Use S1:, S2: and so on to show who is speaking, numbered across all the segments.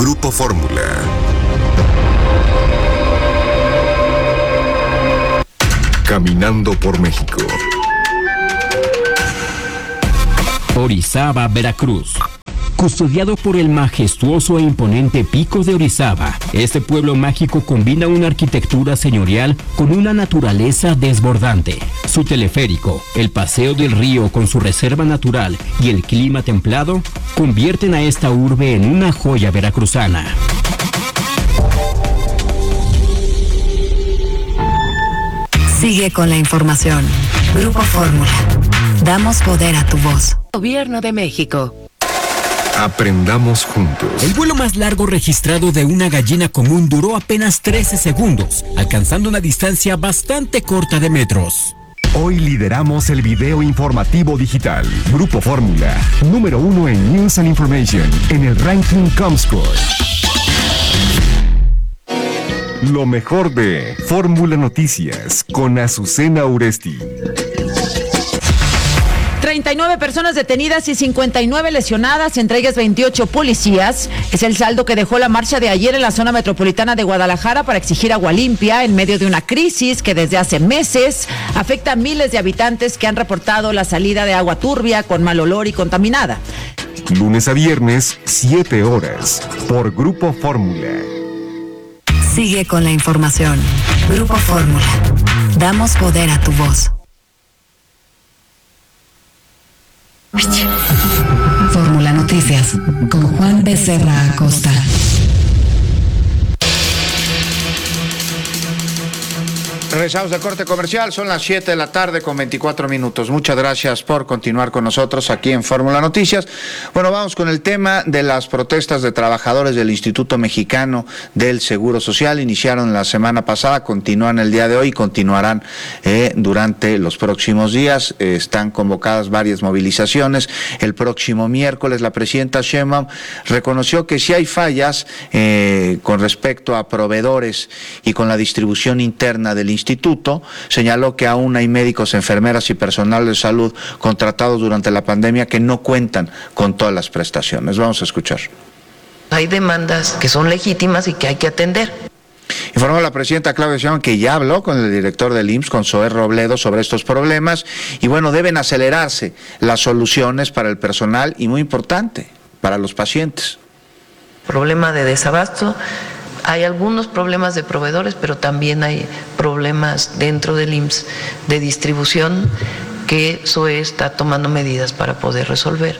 S1: Grupo Fórmula. Caminando por México.
S2: Orizaba, Veracruz. Custodiado por el majestuoso e imponente Pico de Orizaba, este pueblo mágico combina una arquitectura señorial con una naturaleza desbordante. Su teleférico, el paseo del río con su reserva natural y el clima templado convierten a esta urbe en una joya veracruzana.
S3: Sigue con la información. Grupo Fórmula. Damos poder a tu voz.
S4: Gobierno de México.
S1: Aprendamos juntos.
S2: El vuelo más largo registrado de una gallina común duró apenas 13 segundos, alcanzando una distancia bastante corta de metros.
S5: Hoy lideramos el video informativo digital. Grupo Fórmula, número 1 en News and Information, en el ranking Comscore. Lo mejor de Fórmula Noticias con Azucena Uresti.
S6: 39 personas detenidas y 59 lesionadas, entre ellas 28 policías. Es el saldo que dejó la marcha de ayer en la zona metropolitana de Guadalajara para exigir agua limpia en medio de una crisis que desde hace meses afecta a miles de habitantes que han reportado la salida de agua turbia, con mal olor y contaminada.
S5: Lunes a viernes, 7 horas, por Grupo Fórmula.
S3: Sigue con la información. Grupo Fórmula. Damos poder a tu voz. Fórmula Noticias con Juan Becerra Acosta.
S7: Regresamos de corte comercial, son las 7 de la tarde con 24 minutos. Muchas gracias por continuar con nosotros aquí en Fórmula Noticias. Bueno, vamos con el tema de las protestas de trabajadores del Instituto Mexicano del Seguro Social. Iniciaron la semana pasada, continúan el día de hoy y continuarán durante los próximos días. Están convocadas varias movilizaciones. El próximo miércoles la presidenta Sheinbaum reconoció que sí hay fallas con respecto a proveedores y con la distribución interna del instituto. Señaló que aún hay médicos, enfermeras y personal de salud contratados durante la pandemia que no cuentan con todas las prestaciones. Vamos a escuchar.
S8: Hay demandas que son legítimas y que hay que atender.
S7: Informó la presidenta Claudia Sheinbaum que ya habló con el director del IMSS, con Zoé Robledo, sobre estos problemas y bueno, deben acelerarse las soluciones para el personal y, muy importante, para los pacientes.
S8: Problema de desabasto. Hay algunos problemas de proveedores, pero también hay problemas dentro del IMSS de distribución que SOE está tomando medidas para poder resolver.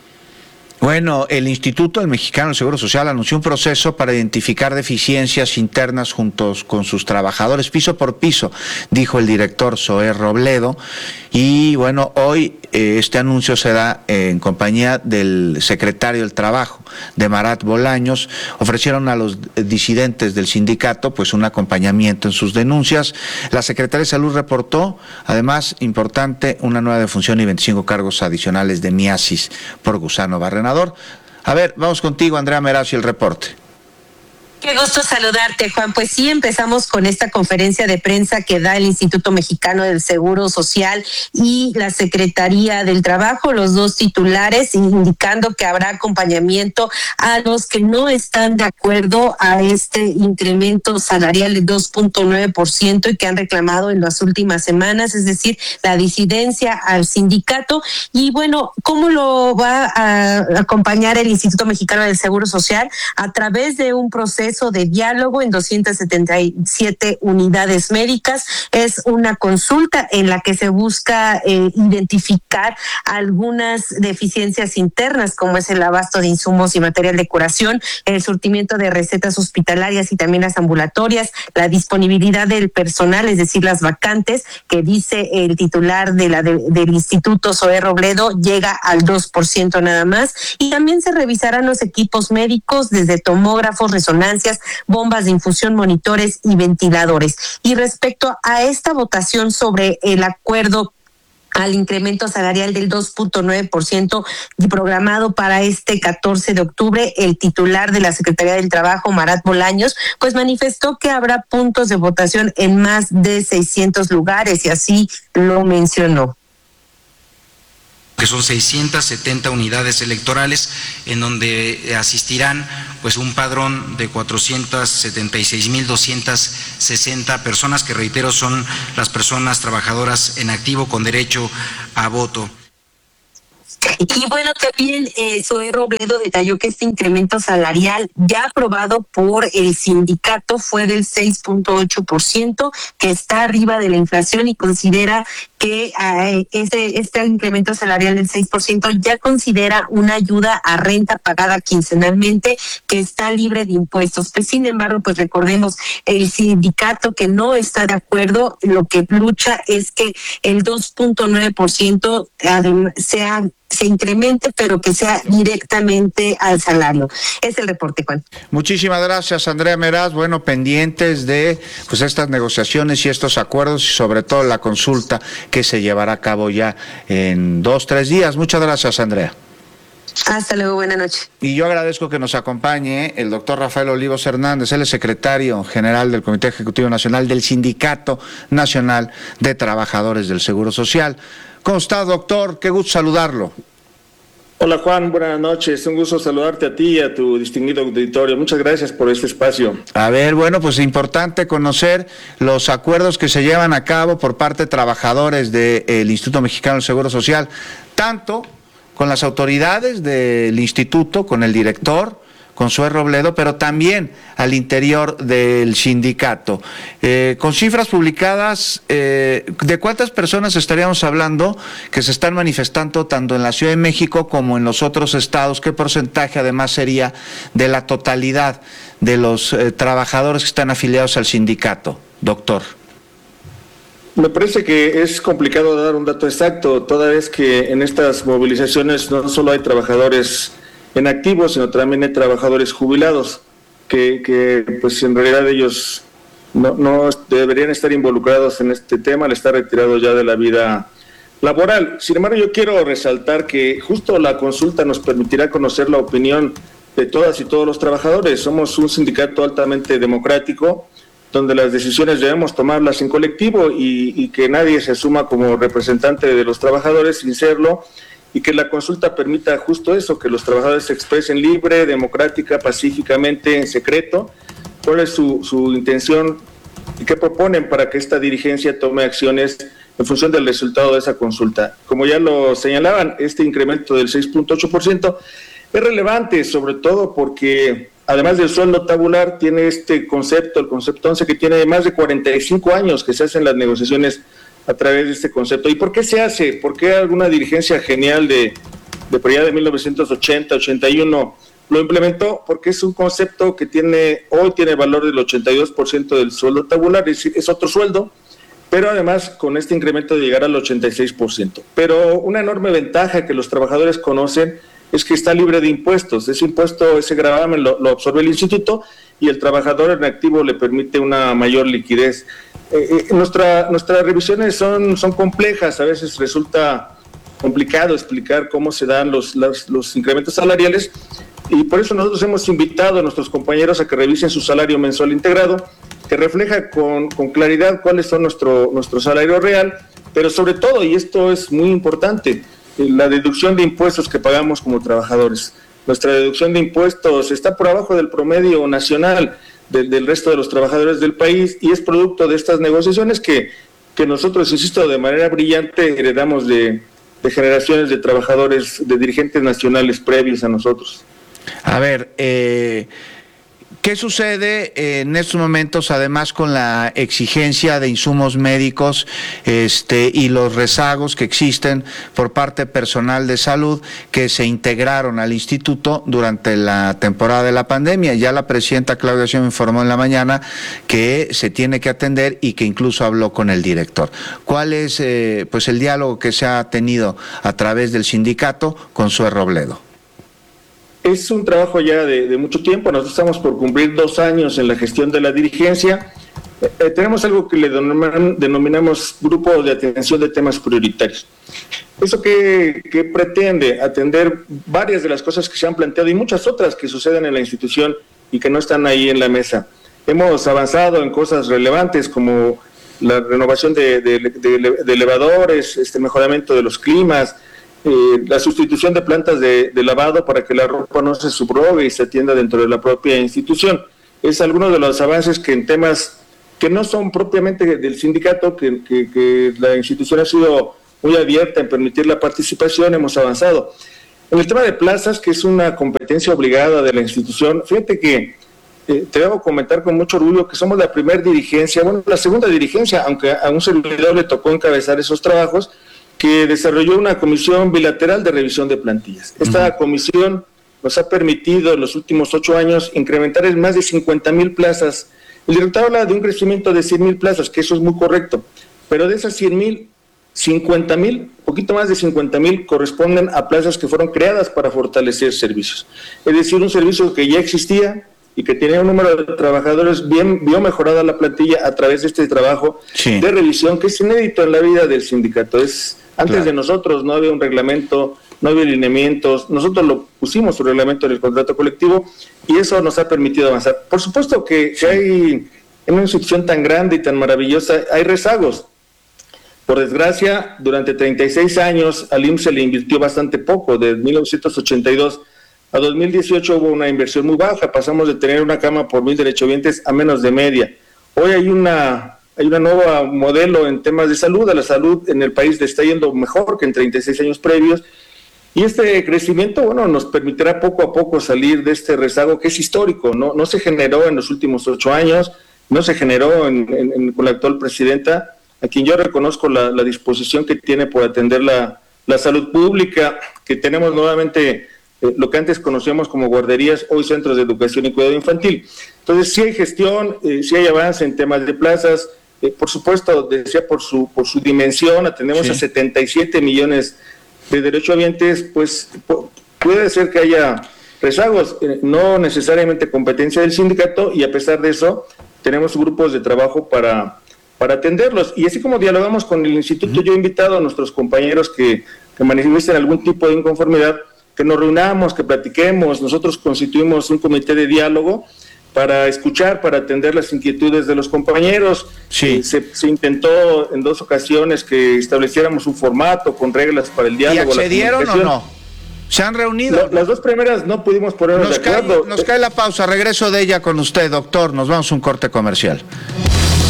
S7: Bueno, el Instituto del Mexicano del Seguro Social anunció un proceso para identificar deficiencias internas juntos con sus trabajadores, piso por piso, dijo el director Zoé Robledo. Y bueno, hoy este anuncio se da en compañía del secretario del Trabajo, de Marat Bolaños. Ofrecieron a los disidentes del sindicato pues un acompañamiento en sus denuncias. La Secretaría de Salud reportó, además, importante, una nueva defunción y 25 cargos adicionales de miasis por gusano barrenador. A ver, vamos contigo, Andrea Meraz, y el reporte.
S9: Qué gusto saludarte, Juan. Pues sí, empezamos con esta conferencia de prensa que da el Instituto Mexicano del Seguro Social y la Secretaría del Trabajo, los dos titulares, indicando que habrá acompañamiento a los que no están de acuerdo a este incremento salarial de 2.9% y que han reclamado en las últimas semanas, es decir, la disidencia al sindicato. Y bueno, ¿cómo lo va a acompañar el Instituto Mexicano del Seguro Social? A través de un proceso de diálogo en 277 unidades médicas. Es una consulta en la que se busca identificar algunas deficiencias internas, como es el abasto de insumos y material de curación, el surtimiento de recetas hospitalarias y también las ambulatorias, la disponibilidad del personal, es decir, las vacantes, que dice el titular del Instituto, Zoé Robledo, llega al 2% nada más. Y también se revisarán los equipos médicos, desde tomógrafos, resonancias, bombas de infusión, monitores y ventiladores. Y respecto a esta votación sobre el acuerdo al incremento salarial del 2.9% programado para este 14 de octubre, el titular de la Secretaría del Trabajo, Marat Bolaños, pues manifestó que habrá puntos de votación en más de 600 lugares y así lo mencionó.
S10: Que son 670 unidades electorales en donde asistirán
S4: pues un padrón de 476.260 personas, que reitero son las personas trabajadoras en activo con derecho a voto.
S9: Y bueno, también Zoe Robledo detalló que este incremento salarial ya aprobado por el sindicato fue del 6.8%, que está arriba de la inflación, y considera que este incremento salarial del 6% ya considera una ayuda a renta pagada quincenalmente que está libre de impuestos. Pues sin embargo, pues recordemos, el sindicato que no está de acuerdo, lo que lucha es que el 2.9% se incremente, pero que sea directamente al salario. Es el reporte, Juan.
S7: Muchísimas gracias, Andrea Meraz. Bueno, pendientes de pues estas negociaciones y estos acuerdos, y sobre todo la consulta que se llevará a cabo ya en 2-3 días. Muchas gracias, Andrea.
S9: Hasta luego, buena noche.
S7: Y yo agradezco que nos acompañe el doctor Rafael Olivos Hernández. Él es secretario general del Comité Ejecutivo Nacional del Sindicato Nacional de Trabajadores del Seguro Social. ¿Cómo está, doctor? Qué gusto saludarlo.
S10: Hola, Juan, buenas noches. Un gusto saludarte a ti y a tu distinguido auditorio. Muchas gracias por este espacio.
S7: A ver, bueno, pues es importante conocer los acuerdos que se llevan a cabo por parte de trabajadores del Instituto Mexicano del Seguro Social, tanto con las autoridades del instituto, con el director, con Zoe Robledo, pero también al interior del sindicato. Con cifras publicadas, ¿de cuántas personas estaríamos hablando que se están manifestando tanto en la Ciudad de México como en los otros estados? ¿Qué porcentaje además sería de la totalidad de los trabajadores que están afiliados al sindicato, doctor?
S10: Me parece que es complicado dar un dato exacto, toda vez que en estas movilizaciones no solo hay trabajadores en activo, sino también hay trabajadores jubilados, que pues en realidad ellos no deberían estar involucrados en este tema al estar retirados ya de la vida laboral. Sin embargo, yo quiero resaltar que justo la consulta nos permitirá conocer la opinión de todas y todos los trabajadores. Somos un sindicato altamente democrático, donde las decisiones debemos tomarlas en colectivo y que nadie se asuma como representante de los trabajadores sin serlo, y que la consulta permita justo eso, que los trabajadores se expresen libre, democrática, pacíficamente, en secreto, cuál es su intención y qué proponen para que esta dirigencia tome acciones en función del resultado de esa consulta. Como ya lo señalaban, este incremento del 6.8% es relevante, sobre todo porque además del sueldo tabular, tiene este concepto, el concepto 11, que tiene más de 45 años que se hacen las negociaciones a través de este concepto. ¿Y por qué se hace? ¿Por qué alguna dirigencia genial de por allá de 1980, 81 lo implementó? Porque es un concepto que hoy tiene valor del 82% del sueldo tabular, es decir, es otro sueldo, pero además con este incremento de llegar al 86%. Pero una enorme ventaja que los trabajadores conocen es que está libre de impuestos. Ese impuesto, ese gravamen lo absorbe el instituto, y el trabajador en activo le permite una mayor liquidez. Nuestras revisiones son complejas, a veces resulta complicado explicar cómo se dan los incrementos salariales, y por eso nosotros hemos invitado a nuestros compañeros a que revisen su salario mensual integrado, que refleja con claridad cuáles son nuestro salario real, pero sobre todo, y esto es muy importante, la deducción de impuestos que pagamos como trabajadores. Nuestra deducción de impuestos está por abajo del promedio nacional del resto de los trabajadores del país, y es producto de estas negociaciones que nosotros, insisto, de manera brillante heredamos de generaciones de trabajadores, de dirigentes nacionales previos a nosotros.
S7: A ver, ¿qué sucede en estos momentos, además, con la exigencia de insumos médicos y los rezagos que existen por parte de personal de salud que se integraron al instituto durante la temporada de la pandemia? Ya la presidenta Claudia Sheinbaum informó en la mañana que se tiene que atender y que incluso habló con el director. ¿Cuál es pues el diálogo que se ha tenido a través del sindicato con Zoe Robledo?
S10: Es un trabajo ya de mucho tiempo. Nosotros estamos por cumplir 2 años en la gestión de la dirigencia. Tenemos algo que le denominamos Grupo de Atención de Temas Prioritarios. Eso que pretende atender varias de las cosas que se han planteado y muchas otras que suceden en la institución y que no están ahí en la mesa. Hemos avanzado en cosas relevantes como la renovación de elevadores, mejoramiento de los climas, la sustitución de plantas de lavado para que la ropa no se subrogue y se atienda dentro de la propia institución. Es alguno de los avances que en temas que no son propiamente del sindicato, que la institución ha sido muy abierta en permitir la participación, hemos avanzado. En el tema de plazas, que es una competencia obligada de la institución, fíjate que te debo comentar con mucho orgullo que somos la primera dirigencia, bueno, la segunda dirigencia, aunque a un servidor le tocó encabezar esos trabajos, que desarrolló una comisión bilateral de revisión de plantillas. Esta comisión nos ha permitido en los últimos 8 años incrementar en más de 50,000 plazas. El director habla de un crecimiento de 100,000 plazas, que eso es muy correcto, pero de esas 100,000, 50,000, poquito más de 50,000 corresponden a plazas que fueron creadas para fortalecer servicios. Es decir, un servicio que ya existía y que tenía un número de trabajadores vio mejorada la plantilla a través de este trabajo de revisión que es inédito en la vida del sindicato. Antes de nosotros no había un reglamento, no había lineamientos, nosotros lo pusimos su reglamento en el contrato colectivo y eso nos ha permitido avanzar. Por supuesto que hay, en una institución tan grande y tan maravillosa, hay rezagos. Por desgracia, durante 36 años al IMSS se le invirtió bastante poco. De 1982 a 2018 hubo una inversión muy baja. Pasamos de tener una cama por 1,000 derechohabientes a menos de media. Hoy hay una nueva modelo en temas de salud. A la salud en el país le está yendo mejor que en 36 años previos. Y este crecimiento, bueno, nos permitirá poco a poco salir de este rezago que es histórico. No se generó en los últimos 8 años, no se generó con la actual presidenta, a quien yo reconozco la disposición que tiene por atender la salud pública, que tenemos nuevamente lo que antes conocíamos como guarderías, hoy centros de educación y cuidado infantil. Entonces, sí hay gestión, sí hay avance en temas de plazas, por supuesto, decía por su dimensión, atendemos a 77 millones de derechohabientes, pues puede ser que haya rezagos, no necesariamente competencia del sindicato, y a pesar de eso, tenemos grupos de trabajo para atenderlos. Y así como dialogamos con el instituto, yo he invitado a nuestros compañeros que manifiesten algún tipo de inconformidad, que nos reunamos, que platiquemos. Nosotros constituimos un comité de diálogo para escuchar, para atender las inquietudes de los compañeros. Se intentó en 2 ocasiones que estableciéramos un formato con reglas para el diálogo.
S7: ¿Y accedieron o no? ¿Se han reunido?
S10: Las 2 primeras no pudimos ponernos de acuerdo.
S7: Nos cae la pausa, regreso de ella con usted, doctor. Nos vamos a un corte comercial.